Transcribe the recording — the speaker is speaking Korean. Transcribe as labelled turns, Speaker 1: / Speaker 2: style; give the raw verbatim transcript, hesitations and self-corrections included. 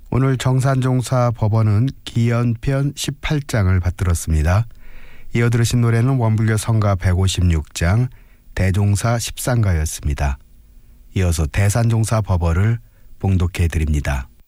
Speaker 1: 오늘 정산종사 법원은 기연편 십팔 장을 받들었습니다. 이어 들으신 노래는 원불교 성가 백오십육 장 대종사 십상가였습니다. 이어서 대산종사 법어를 봉독해 드립니다.